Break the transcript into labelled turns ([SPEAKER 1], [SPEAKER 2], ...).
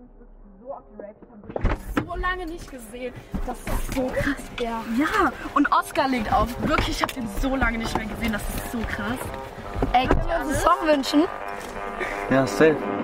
[SPEAKER 1] so auf die Rave so lange nicht gesehen. Das ist so krass, ja.
[SPEAKER 2] Ja, und Oscar legt auf. Wirklich, ich habe den so lange nicht mehr gesehen. Das ist so krass.
[SPEAKER 1] Ey, können wir uns einen Song wünschen?
[SPEAKER 3] Ja, safe.